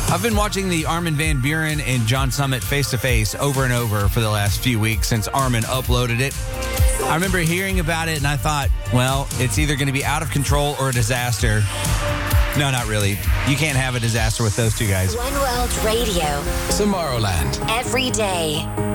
I've been watching the Armin van Buuren and John Summit face-to-face over and over for the last few weeks since Armin uploaded it. I remember hearing about it, and I thought, well, it's either going to be out of control or a disaster. No, not really. You can't have a disaster with those two guys. One World Radio. Tomorrowland. Every day.